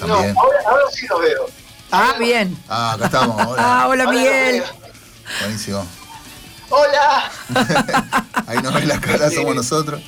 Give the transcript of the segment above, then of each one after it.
también. No, ahora sí los veo. Bien. Acá estamos. Hola. Hola, Miguel. Buenísimo. ¡Hola! Ahí nos ven las caras, somos nosotros.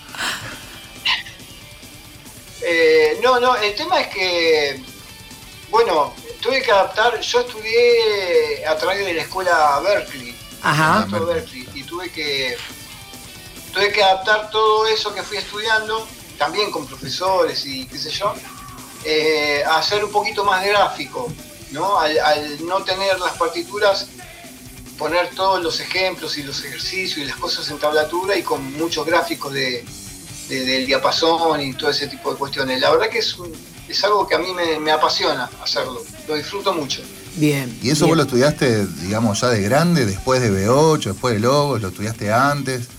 No, el tema es que, bueno, tuve que adaptar. Yo estudié a través de la escuela Berkeley. Ajá. Berkeley, y tuve que adaptar todo eso que fui estudiando, también con profesores y qué sé yo, a hacer un poquito más de gráfico, ¿no? Al no tener las partituras, poner todos los ejemplos y los ejercicios y las cosas en tablatura y con muchos gráficos del diapasón y todo ese tipo de cuestiones. La verdad que es algo que a mí me apasiona hacerlo, lo disfruto mucho. Bien. ¿Y eso bien. vos lo estudiaste, digamos, ya de grande, después de B8, después de Logos, lo estudiaste antes?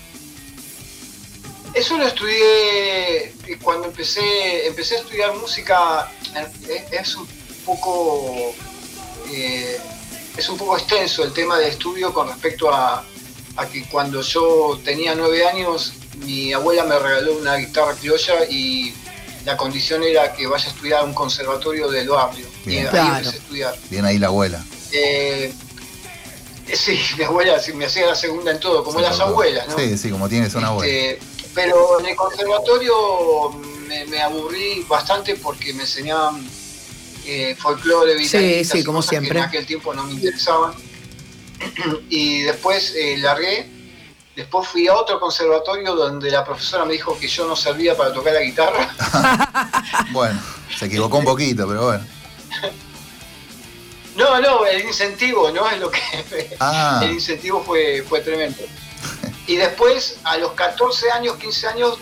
Eso lo estudié cuando empecé a estudiar música. Es un poco extenso el tema del estudio con respecto a que cuando yo tenía 9 años mi abuela me regaló una guitarra criolla y la condición era que vaya a estudiar a un conservatorio del barrio. Bien. Y ahí Claro. empecé a estudiar. Bien ahí la abuela. Sí, mi abuela me hacía la segunda en todo, como Sí, las todo. abuelas, ¿no? Sí, como tiene que ser una abuela. Pero en el conservatorio me aburrí bastante porque me enseñaban folclore, vitalistas, sí, como cosas siempre. que en aquel tiempo no me interesaban. Y después largué. Después fui a otro conservatorio donde la profesora me dijo que yo no servía para tocar la guitarra. Bueno, se equivocó un poquito, pero bueno. No, el incentivo, ¿no? Es lo que. El incentivo fue tremendo. Y después, a los 14 años, 15 años,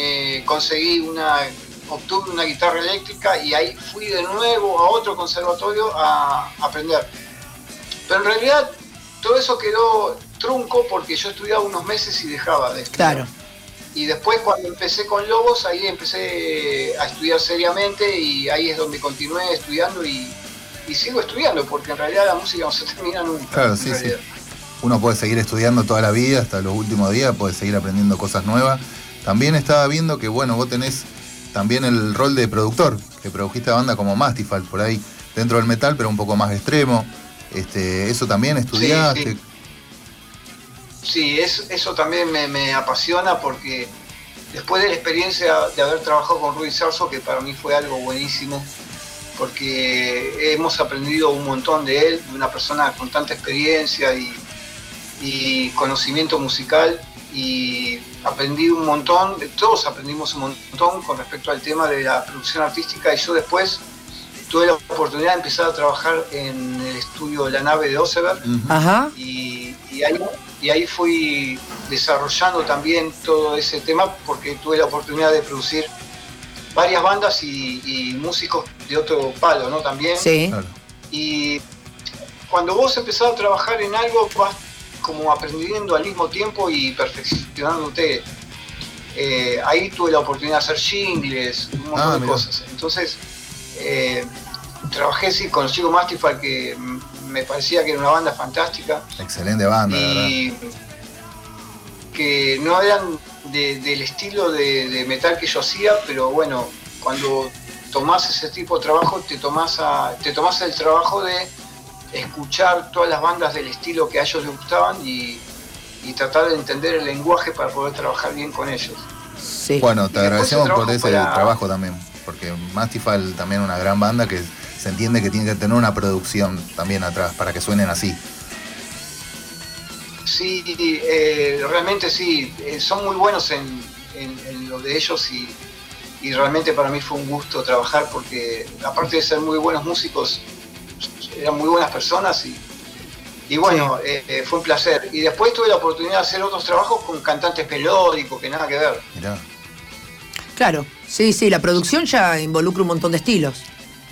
obtuve una guitarra eléctrica y ahí fui de nuevo a otro conservatorio a aprender. Pero en realidad todo eso quedó trunco porque yo estudiaba unos meses y dejaba de estudiar. Claro. Y después cuando empecé con Lobos, ahí empecé a estudiar seriamente y ahí es donde continué estudiando y sigo estudiando porque en realidad la música no se termina nunca. Claro, sí. Uno puede seguir estudiando toda la vida, hasta los últimos días, puede seguir aprendiendo cosas nuevas. También estaba viendo que, bueno, vos tenés también el rol de productor, que produjiste a banda como Mastifal, por ahí, dentro del metal, pero un poco más extremo. ¿Eso también estudiaste? Sí, eso también me apasiona porque después de la experiencia de haber trabajado con Rudy Sarzo, que para mí fue algo buenísimo, porque hemos aprendido un montón de él, de una persona con tanta experiencia y conocimiento musical, y aprendí un montón, todos aprendimos un montón con respecto al tema de la producción artística, y yo después tuve la oportunidad de empezar a trabajar en el estudio La Nave de Oseberg. Ajá. Y ahí fui desarrollando también todo ese tema porque tuve la oportunidad de producir varias bandas y músicos de otro palo, ¿no? También. Sí. Claro. Y cuando vos empezás a trabajar en algo, vas como aprendiendo al mismo tiempo y perfeccionándote. Ahí tuve la oportunidad de hacer jingles, un montón de cosas. Entonces, trabajé sí con los chicos Mastifal, que me parecía que era una banda fantástica. Excelente banda, la verdad. Y que no eran del estilo de metal que yo hacía, pero bueno, cuando tomás ese tipo de trabajo, te tomás el trabajo de escuchar todas las bandas del estilo que a ellos les gustaban y tratar de entender el lenguaje para poder trabajar bien con ellos. Sí. Bueno, te agradecemos por ese para... trabajo también, porque Mastifal también es una gran banda que se entiende que tiene que tener una producción también atrás para que suenen así. Sí, realmente sí, son muy buenos en lo de ellos y realmente para mí fue un gusto trabajar porque aparte de ser muy buenos músicos, eran muy buenas personas y bueno, fue un placer. Y después tuve la oportunidad de hacer otros trabajos con cantantes melódicos que nada que ver. Mirá. Claro, sí, la producción ya involucra un montón de estilos.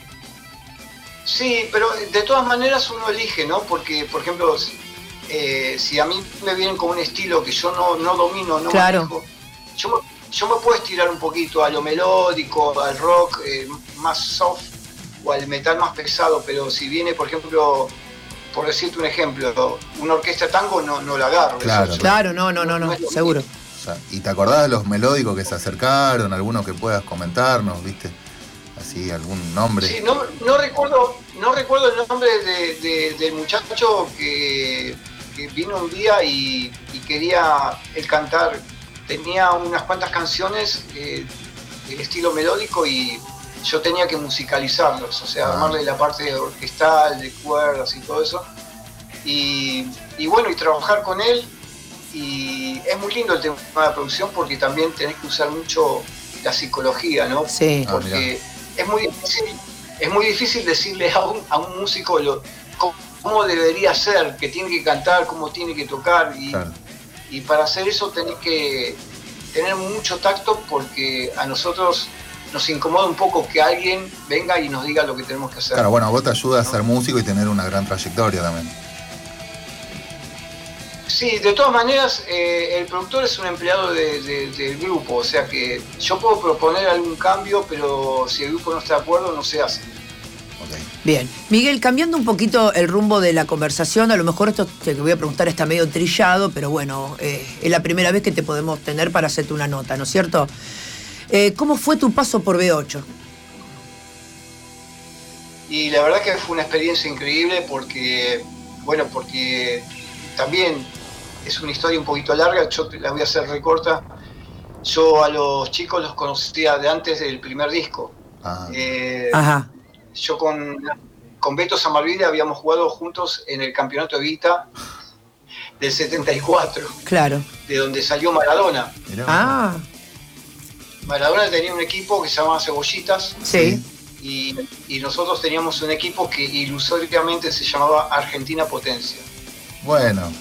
Sí, pero de todas maneras uno elige, ¿no? Porque, por ejemplo, si a mí me vienen con un estilo que yo no domino, no claro. manejo, yo me puedo estirar un poquito a lo melódico, al rock más soft o al metal más pesado, pero si viene, por ejemplo, por decirte un ejemplo, una orquesta tango no la agarro. Claro, claro, no, seguro. O sea, ¿y te acordás de los melódicos que se acercaron, algunos que puedas comentarnos, viste? así, algún nombre. Sí, no recuerdo el nombre del muchacho que vino un día y quería el cantar. Tenía unas cuantas canciones de estilo melódico y yo tenía que musicalizarlos, o sea, armarle la parte orquestal, de cuerdas y todo eso. Y bueno, y trabajar con él. Y es muy lindo el tema de la producción porque también tenés que usar mucho la psicología, ¿no? Sí. Porque es muy difícil decirle a un músico cómo debería ser, que tiene que cantar, cómo tiene que tocar. Claro. Y para hacer eso tenés que tener mucho tacto porque a nosotros nos incomoda un poco que alguien venga y nos diga lo que tenemos que hacer. Claro, bueno, vos te ayuda a ser músico y tener una gran trayectoria también. Sí, de todas maneras, el productor es un empleado del grupo, o sea que yo puedo proponer algún cambio, pero si el grupo no está de acuerdo, no se hace. Okay. Bien. Miguel, cambiando un poquito el rumbo de la conversación, a lo mejor esto que voy a preguntar está medio trillado, pero bueno, es la primera vez que te podemos tener para hacerte una nota, ¿no es cierto? ¿Cómo fue tu paso por B8? Y la verdad que fue una experiencia increíble porque también es una historia un poquito larga, yo la voy a hacer recorta. Yo a los chicos los conocía de antes del primer disco. Ajá. Yo con Beto Samarvide habíamos jugado juntos en el campeonato de Vita del 74. Claro. De donde salió Maradona. Ah. Maradona tenía un equipo que se llamaba Cebollitas. Sí. Y nosotros teníamos un equipo que ilusoriamente se llamaba Argentina Potencia. Bueno.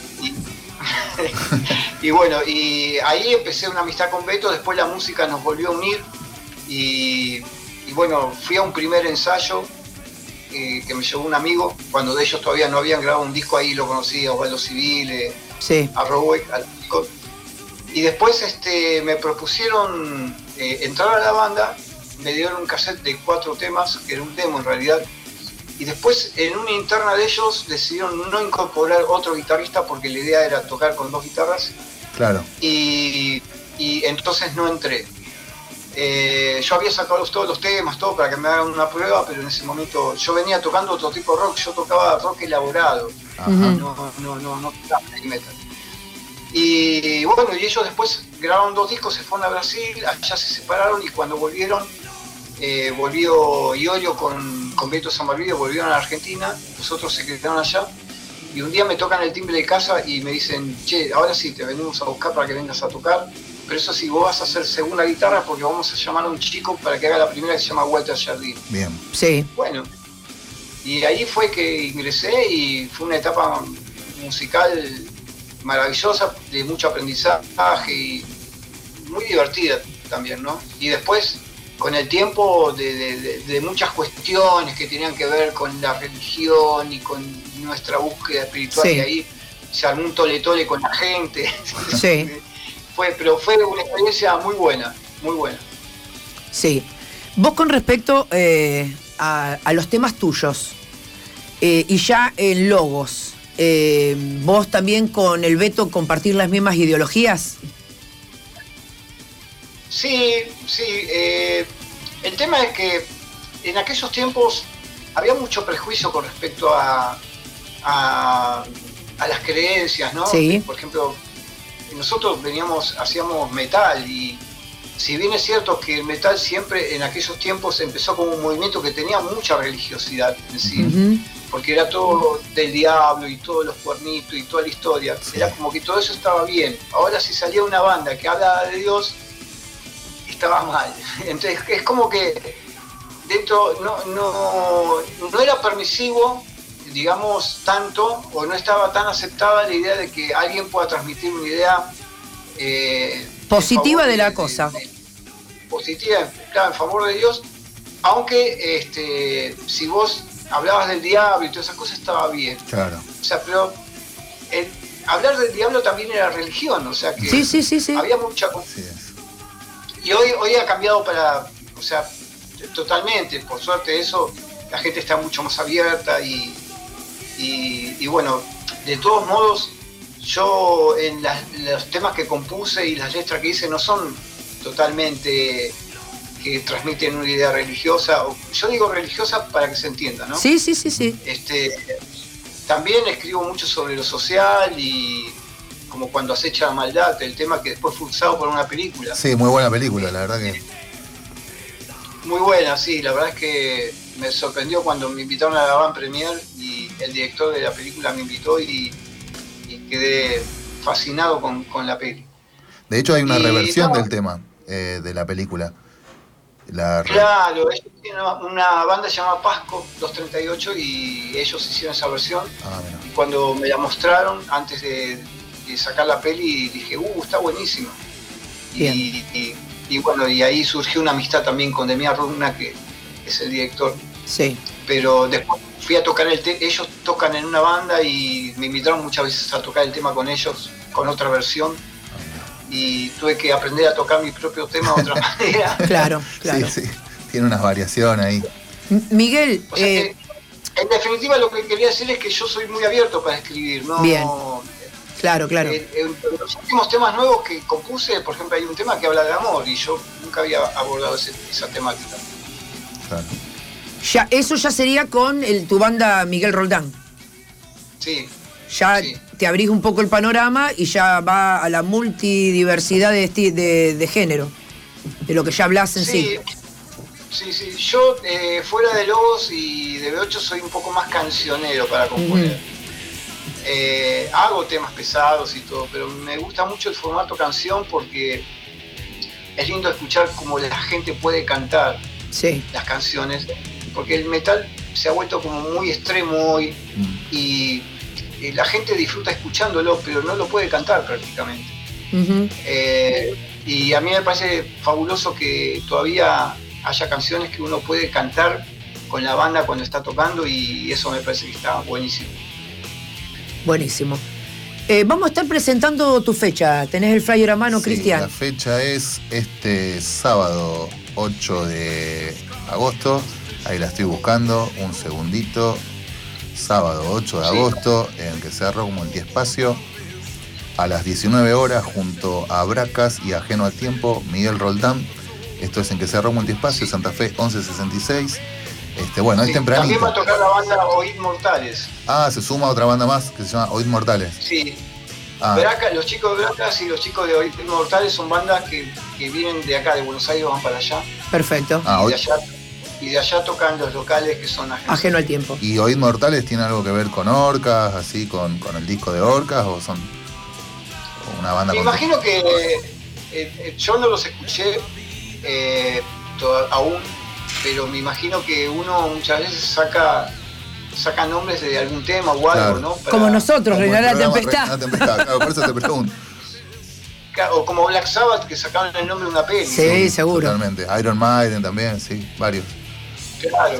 Y bueno, y ahí empecé una amistad con Beto, después la música nos volvió a unir y bueno, fui a un primer ensayo que me llevó un amigo, cuando de ellos todavía no habían grabado un disco, ahí lo conocí, a Osvaldo Civil, sí. A Roboy, al disco. Y después me propusieron entrar a la banda, me dieron un cassette de 4 temas, que era un demo en realidad. Y después, en una interna de ellos, decidieron no incorporar otro guitarrista porque la idea era tocar con 2 guitarras. Claro. Y entonces no entré. Yo había sacado todos los temas, todo para que me hagan una prueba, pero en ese momento yo venía tocando otro tipo de rock, yo tocaba rock elaborado. Ajá. No tocaba heavy metal. Y bueno, y ellos después grabaron 2 discos, se fueron a Brasil, allá se separaron y cuando volvieron, volvió Iorio con Beto Samarvide, volvieron a la Argentina, los otros se quedaron allá y un día me tocan el timbre de casa y me dicen, che, ahora sí, te venimos a buscar para que vengas a tocar, pero eso sí, vos vas a hacer segunda guitarra porque vamos a llamar a un chico para que haga la primera que se llama Walter Jardín. Bien. Sí. Bueno, y ahí fue que ingresé y fue una etapa musical maravillosa, de mucho aprendizaje y muy divertida también, ¿no? Y después, con el tiempo de muchas cuestiones que tenían que ver con la religión y con nuestra búsqueda espiritual, sí. Y ahí se armó un tole-tole con la gente. Sí. Pero fue una experiencia muy buena, muy buena. Sí. Vos con respecto a los temas tuyos y ya en Logos, ¿vos también con el Beto compartir las mismas ideologías? Sí. El tema es que en aquellos tiempos había mucho prejuicio con respecto a las creencias, ¿no? Sí. Por ejemplo, nosotros hacíamos metal y si bien es cierto que el metal siempre en aquellos tiempos empezó como un movimiento que tenía mucha religiosidad en sí, Uh-huh. porque era todo del diablo y todos los cuernitos y toda la historia, Sí. Era como que todo eso estaba bien. Ahora si salía una banda que hablaba de Dios, estaba mal. Entonces es como que dentro no era permisivo, digamos, tanto, o no estaba tan aceptada la idea de que alguien pueda transmitir una idea positiva de la cosa. Positiva, claro, en favor de Dios, aunque si vos hablabas del diablo y todas esas cosas estaba bien. Claro. O sea, pero hablar del diablo también era religión, o sea que Sí. había mucha... Así es. Y hoy ha cambiado o sea, totalmente, por suerte eso, la gente está mucho más abierta y bueno, de todos modos, yo en los temas que compuse y las letras que hice no son totalmente que transmiten una idea religiosa. Yo digo religiosa para que se entienda, ¿no? Sí. También escribo mucho sobre lo social y como cuando acecha la maldad, el tema que después fue usado por una película. Sí, muy buena película, la verdad que... Muy buena, sí, la verdad es que me sorprendió cuando me invitaron a la Van Premier y el director de la película me invitó y quedé fascinado con la peli. De hecho hay una reversión del tema de la película. Claro, ellos tienen una banda llamada Pasco 238 y ellos hicieron esa versión. Y cuando me la mostraron antes de sacar la peli dije, está buenísimo. Y bueno, y ahí surgió una amistad también con Demián Rugna, que es el director. Sí. Pero después fui a tocar ellos tocan en una banda y me invitaron muchas veces a tocar el tema con ellos, con otra versión. Y tuve que aprender a tocar mi propio tema de otra manera. Claro. Sí, tiene unas variaciones ahí. Miguel, o sea en definitiva lo que quería decir es que yo soy muy abierto para escribir, ¿no? Bien. Claro. En los últimos temas nuevos que compuse, por ejemplo, hay un tema que habla de amor y yo nunca había abordado esa temática. Claro. Eso ya sería con tu banda Miguel Roldán. Sí. Ya te abrís un poco el panorama y ya va a la multidiversidad de género, de lo que ya hablas en sí. Sí. Yo, fuera de Lobos y de B8, soy un poco más cancionero para componer. Hago temas pesados y todo, pero me gusta mucho el formato canción porque es lindo escuchar cómo la gente puede cantar las canciones, porque el metal se ha vuelto como muy extremo hoy y la gente disfruta escuchándolo, pero no lo puede cantar prácticamente. Y a mí me parece fabuloso que todavía haya canciones que uno puede cantar con la banda cuando está tocando y eso me parece que está buenísimo. Buenísimo. Vamos a estar presentando tu fecha. ¿Tenés el flyer a mano, Cristian? La fecha es este sábado 8 de agosto. Ahí la estoy buscando. Un segundito. Sábado 8 de agosto en que se Rock Multiespacio. A las 19 horas junto a Bracas y Ajeno al Tiempo, Miguel Roldán. Esto es en que se Rock Multiespacio, Santa Fe 1166. Bueno, es tempranito. También va a tocar la banda Oíd Mortales. Se suma otra banda más que se llama Oíd Mortales. Sí. Los chicos de Bracas y los chicos de Oíd Mortales son bandas que vienen de acá, de Buenos Aires, van para allá. Perfecto. Y de allá tocan los locales que son Ajeno al Tiempo. ¿Y Oíd Mortales tiene algo que ver con Orcas, así, con el disco de Orcas, o son una banda? Me imagino que yo no los escuché aún, pero me imagino que uno muchas veces saca nombres de algún tema o algo, ¿no? Como nosotros, Reina la Tempestad. Claro, por eso te pregunto. O como Black Sabbath, que sacaron el nombre de una peli. Sí, seguro. Totalmente. Iron Maiden también, sí, varios. Claro.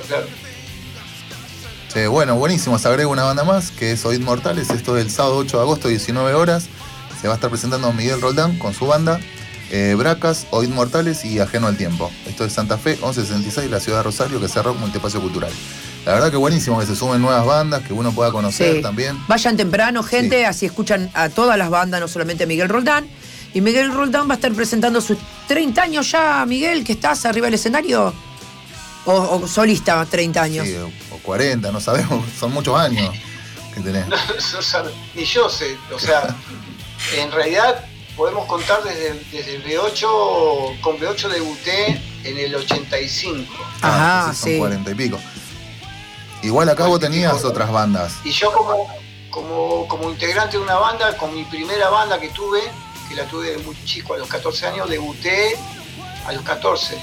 Sí, bueno, buenísimo. Se agrega una banda más, que es Oíd Mortales. Esto es el sábado 8 de agosto, 19 horas. Se va a estar presentando Miguel Roldán con su banda. Bracas, Oíd Mortales y Ajeno al Tiempo. Esto es Santa Fe, 1166, la ciudad de Rosario, que se Rock Multiespacio Cultural. La verdad que buenísimo que se sumen nuevas bandas, que uno pueda conocer también. Vayan temprano, gente, así escuchan a todas las bandas, no solamente a Miguel Roldán. Y Miguel Roldán va a estar presentando sus 30 años ya, Miguel, que estás arriba del escenario. O solista, 30 años. Sí, o 40, no sabemos, son muchos años que tenés. Ni yo sé, o sea, en realidad podemos contar desde B8, con B8 debuté en el 85. Ajá, son 40 y pico. Igual acá vos tenías otras bandas. Y yo como integrante de una banda, con mi primera banda que tuve, que la tuve de muy chico, a los 14 años, debuté a los 14.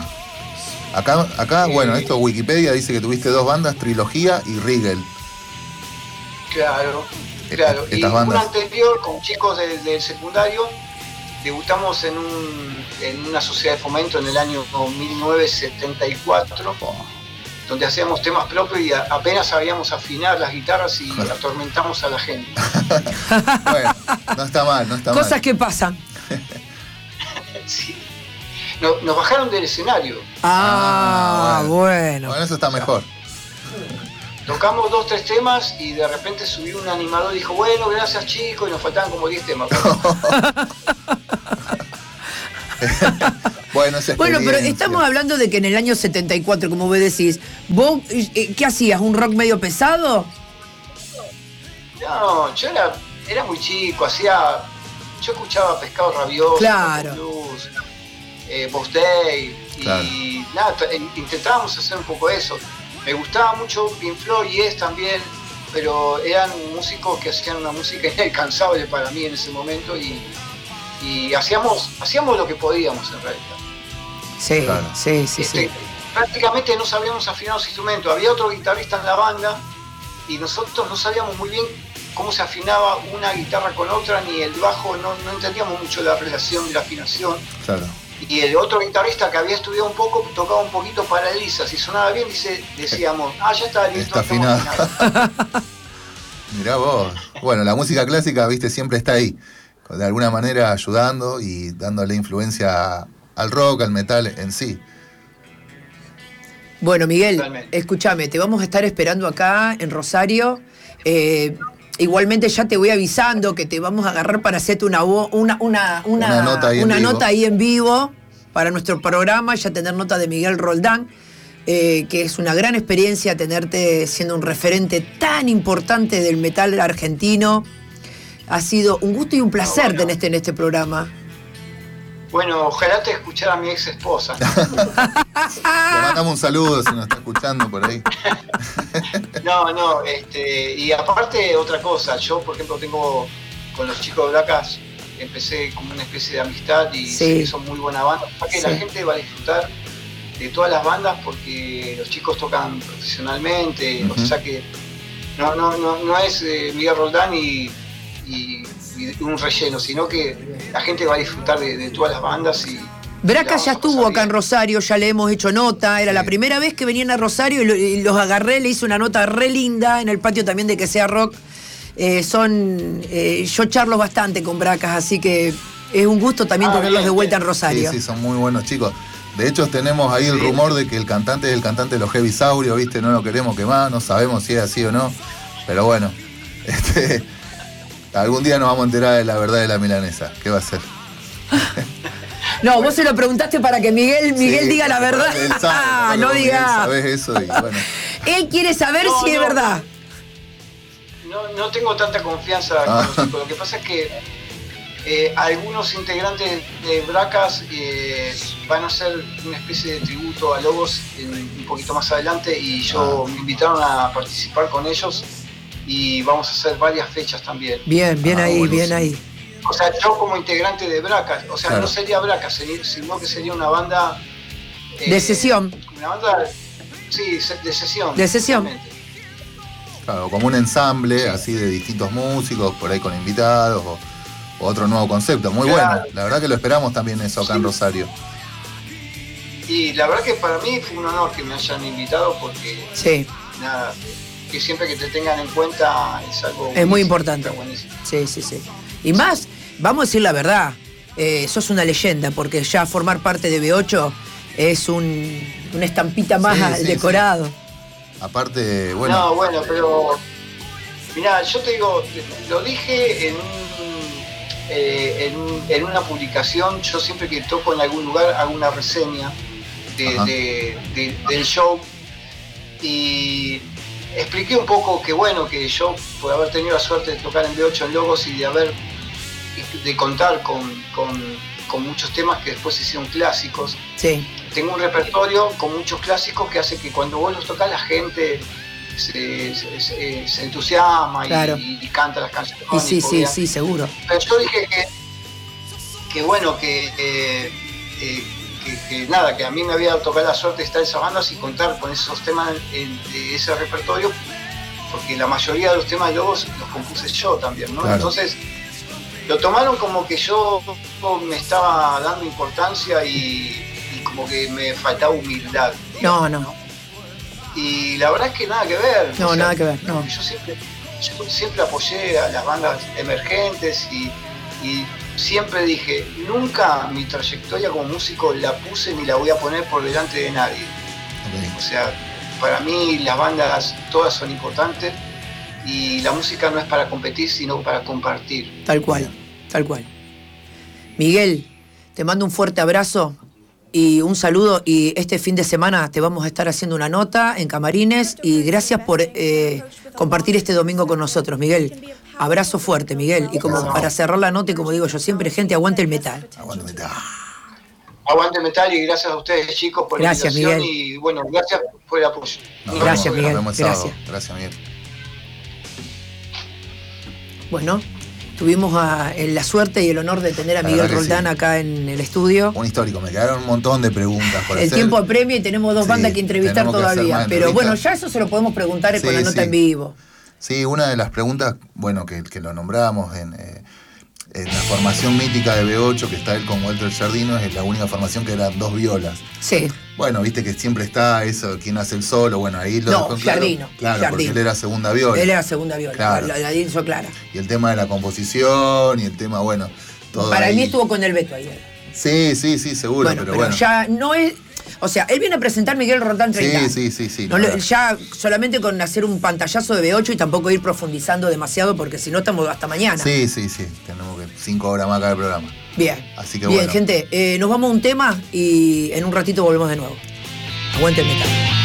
Acá bueno, esto Wikipedia dice que tuviste dos bandas, Trilogía y Rigel. Claro. Y una anterior, con chicos del secundario, debutamos en una sociedad de fomento en el año 1974, donde hacíamos temas propios y apenas sabíamos afinar las guitarras y atormentamos a la gente. Bueno, no está mal. Cosas que pasan. Sí. Nos bajaron del escenario. Bueno. Bueno, eso está mejor. Tocamos 2-3 temas y de repente subió un animador y dijo, bueno, gracias chicos, y nos faltaban como 10 temas. Bueno, esa Bueno, pero experiencia. estamos hablando de que en el año 74, como vos decís, ¿vos qué hacías? ¿Un rock medio pesado? No, yo era muy chico, yo escuchaba Pescado Rabioso, Claro. Blues, Boss Day, Claro. y nada, intentábamos hacer un poco eso. Me gustaba mucho Pink Floyd y también, pero eran músicos que hacían una música inalcanzable para mí en ese momento y hacíamos lo que podíamos en realidad. Sí, Claro. sí. Prácticamente no sabíamos afinar los instrumentos. Había otro guitarrista en la banda y nosotros no sabíamos muy bien cómo se afinaba una guitarra con otra, ni el bajo, no entendíamos mucho la relación de la afinación. Claro. Y el otro guitarrista que había estudiado un poco, tocaba un poquito para Elisa. Si sonaba bien, decíamos, ya está listo. Está afinado. Mirá vos. Bueno, la música clásica, viste, siempre está ahí. De alguna manera ayudando y dándole influencia al rock, al metal en sí. Bueno, Miguel, Totalmente. escúchame, te vamos a estar esperando acá en Rosario. Igualmente ya te voy avisando que te vamos a agarrar para hacerte una nota ahí en vivo para nuestro programa, ya tener nota de Miguel Roldán, que es una gran experiencia tenerte siendo un referente tan importante del metal argentino. Ha sido un gusto y un placer tenerte en este programa. Bueno, ojalá te escuchara mi ex esposa. Le mandamos un saludo si nos está escuchando por ahí. Y aparte otra cosa, yo por ejemplo tengo con los chicos de Blacas, empecé como una especie de amistad y sé que son muy buena banda, porque la gente va a disfrutar de todas las bandas porque los chicos tocan profesionalmente, o sea que no es Miguel Roldán y un relleno, sino que la gente va a disfrutar de todas las bandas y Braca ya estuvo acá en Rosario, ya le hemos hecho nota, era la primera vez que venían a Rosario y los agarré, le hice una nota re linda en el patio también de Que Sea Rock. Yo charlo bastante con Bracas, así que es un gusto también tenerlos de vuelta en Rosario. Sí, son muy buenos chicos. De hecho, tenemos ahí el rumor de que el cantante es el cantante de los Heavy Saurios, ¿viste? No lo queremos quemar, no sabemos si es así o no. Pero bueno, algún día nos vamos a enterar de la verdad de la milanesa. ¿Qué va a ser? No, vos se lo preguntaste para que Miguel diga la verdad. Él sabe, no diga. Sabés eso y bueno. Él quiere saber si es verdad. No tengo tanta confianza con los chicos. Lo que pasa es que algunos integrantes de Bracas van a hacer una especie de tributo a Lobos un poquito más adelante y me invitaron a participar con ellos y vamos a hacer varias fechas también. Bien ahí, bueno, bien sí. ahí. O sea, yo como integrante de Bracas, o sea, Claro. no sería Bracas, sino que sería una banda... De sesión. Una banda, sí, de sesión. De sesión. exactamente. Claro, como un ensamble así de distintos músicos, por ahí con invitados o otro nuevo concepto. Muy Claro. bueno. La verdad que lo esperamos también eso acá en Rosario. Y la verdad que para mí fue un honor que me hayan invitado porque Sí, nada, que siempre que te tengan en cuenta es algo es muy buenísimo, importante. está buenísimo. Sí. Y más, vamos a decir la verdad, sos una leyenda, porque ya formar parte de B8 es una estampita más Sí, al sí, decorado. Aparte, bueno. No, bueno, pero mirá, yo te digo, lo dije en una publicación. Yo siempre que toco en algún lugar hago una reseña del show y expliqué un poco que bueno, que yo por haber tenido la suerte de tocar en B8 en Logos y de contar con muchos temas que después se hicieron clásicos. Sí. Tengo un repertorio con muchos clásicos que hace que cuando vos los tocas la gente se entusiasma Claro. y canta las canciones. Y sí, seguro. Pero yo dije que bueno, que nada, que a mí me había tocado la suerte de estar en esas bandas y contar con esos temas de ese repertorio, porque la mayoría de los temas de Lobos los compuse yo también, ¿no? Claro. Entonces lo tomaron como que yo me estaba dando importancia y como que me faltaba humildad. No. Y la verdad es que nada que ver. No, nada que ver, no. Yo siempre apoyé a las bandas emergentes y siempre dije, nunca mi trayectoria como músico la puse ni la voy a poner por delante de nadie. Ok. O sea, para mí las bandas todas son importantes y la música no es para competir, sino para compartir. Tal cual. Miguel, te mando un fuerte abrazo. y un saludo. Y este fin de semana te vamos a estar haciendo una nota en Camarines. Y gracias por compartir este domingo con nosotros, Miguel. Abrazo fuerte, Miguel. Y como para cerrar la nota, y como digo yo siempre, gente, aguante el metal. Aguante el metal. Aguante metal y gracias a ustedes, chicos, por la invitación. Miguel. Y bueno, gracias por el apoyo. Gracias, Miguel. Gracias. Gracias, Miguel. Bueno, tuvimos la suerte y el honor de tener a Miguel Roldán acá en el estudio. Un histórico, me quedaron un montón de preguntas por hacer. El tiempo apremia y tenemos 2 bandas que entrevistar todavía. Pero bueno, ya eso se lo podemos preguntar con la nota en vivo. Sí, una de las preguntas, bueno, que lo nombrábamos en la formación mítica de B8, que está él con Walter Giardino, es la única formación que eran 2 violas. Sí. Bueno, viste que siempre está eso, quién hace el solo, bueno, ahí lo dejó Giardino. Claro, Giardino. porque él era segunda viola. Él era segunda viola, claro. la hizo clara. Y el tema de la composición y el tema, bueno, todo Para ahí. mí estuvo con el Beto ayer. Sí, seguro, pero bueno. Ya no es... O sea, él viene a presentar Miguel Roldán 30. Sí. No, ya solamente con hacer un pantallazo de B8 y tampoco ir profundizando demasiado porque si no estamos hasta mañana. Sí. Tenemos que 5 horas más cada programa. Bien. Así que bien, bueno. gente, nos vamos a un tema y en un ratito volvemos de nuevo. Aguante el metal.